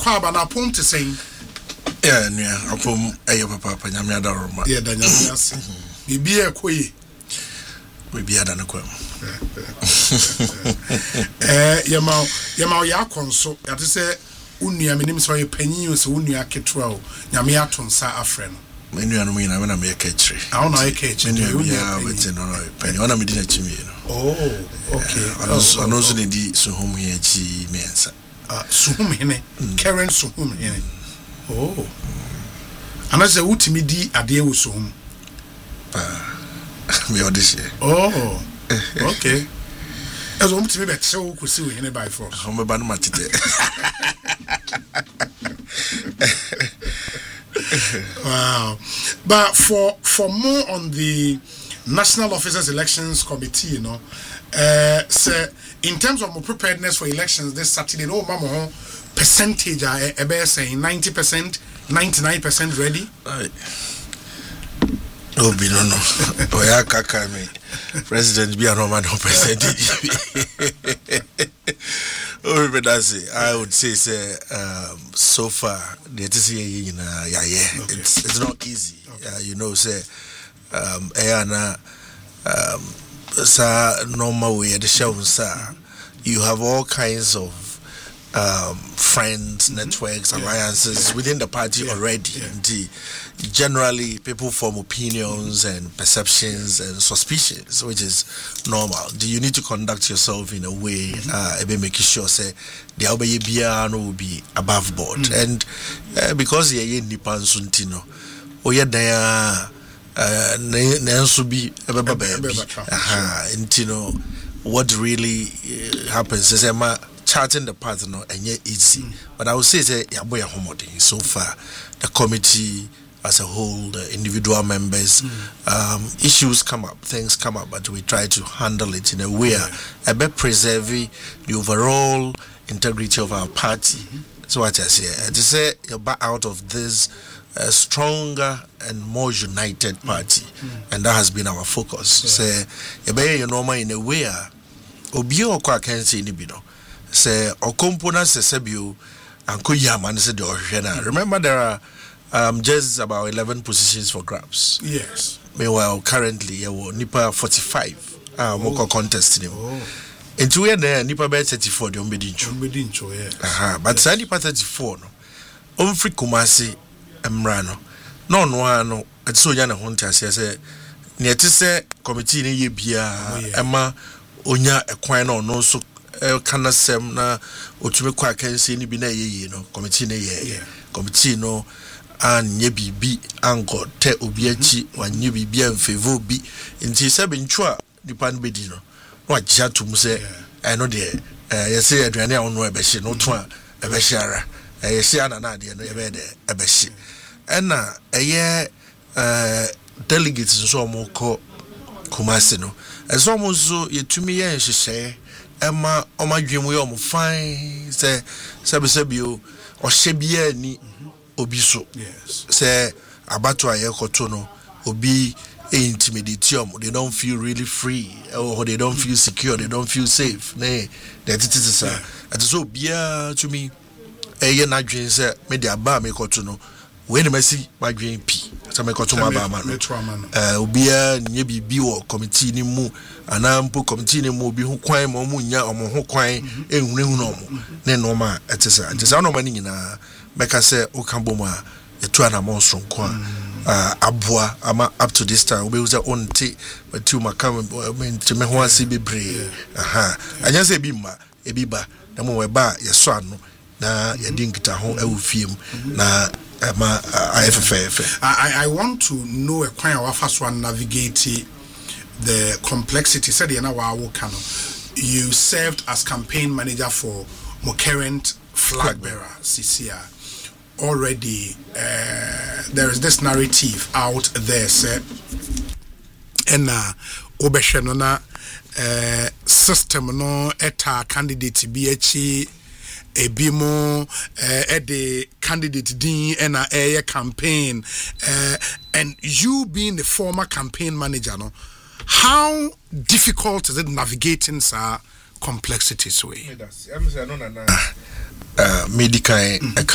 kwaba na pom te sen. Yeah, nua apom ayo papa nyame adaroma. Yeah, da nyame ase. Bibi ekoyi. Bibi ada na kwam. Yema ya konso. Ya te se unua menim so ye panyin o se unua ketroa o. Nyame atonsa afre no. Menua no mu ina na me kechiri. I na kechiri. Menua wete no panyin. Ona me di na chimi no. Oh, okay. Ano so ne di so hom here chi mensa. Suhum hene. Karen suhum hene. Oh. Anase utimi di ade wo suhum. Me odise. Oh. Okay. Ezo mutimi be tse wo kosi wo hene by force. Hom be ba no matete. Wow. But for more on the National Officers Elections Committee, so in terms of more preparedness for elections this Saturday, mama percentage are saying 90%, 99% ready. No, Oya kaka me. President be a normal percentage. I would say so far it's not easy. Say normal way the show you have all kinds of friends, networks, alliances within the party already. Indeed, generally people form opinions and perceptions and suspicions, which is normal. Do you need to conduct yourself in a way making sure say the Albeya will be above board? And because ye nipan suntino what really happens is charting the path and easy. But I would say so far the committee as a whole, the individual members, issues come up, things come up, but we try to handle it in a way about preserving the overall integrity of our party. So what I say, to say you're back out of this stronger and more united party, and that has been our focus. Say you normal in a way, obio kwa kensi ni bino. Say okompona se sebio anko yaman se de ohwena. Remember there are just about 11 positions for grabs. Yes. Meanwhile currently you nipa 45 moko contest ni. Into we there nipa be 34 de ombedincho. Yeah. But say nipa 34 no. Omfri Kumasi emrano. No so ya na ho ntase say ne eti say committee ni ye bia ema onya ekwan no no so kana sem na otumi kwa kanse ni bi na ye no committee na ye committee no anye bibi ango te obi achi wanye bibi amfevo bi nti se benchu a dipan bedi no no agya tum se no de ye se aduane a wono ebehye no to a ebehye ara ye se anana de no ye be de ebehye ena eye delegates so mo ko Kumasi no eso mo so yetumi ye nhyehyɛ ema omadwemu ye omo fine se sebio ohye bia ni obi so say abato ayekoto no obi intimidate they don't feel really free or they don't feel secure, they don't feel safe. Nay, that it is sir. At so bia to me eye na dwen say me de aba me koto no we ne masi ma dwen pi say me koto ma ba ma no obia nye bibi wo committee ni mu ana mpo committee ni mu obi ho kwan ma mu nya omo ho kwan ehunehunu omo ne no ma etesa etesa no ma ni nyina meka say o kan bom a etu ana monstro nko aboa ama up to this time we uza onti tu makam me ho ase bebre anya say bi ma ebi ba na mo we ba ye so ano na ye dinkita ho awufiem na ma I want to know a kind of first one navigate the complexity said you you served as campaign manager for my current flag bearer CCR. Already there is this narrative out there say and obeshenona system no eta candidate BHE ebimo the candidate din and a campaign and you being the former campaign manager no, how difficult is it navigating complexities way? Medical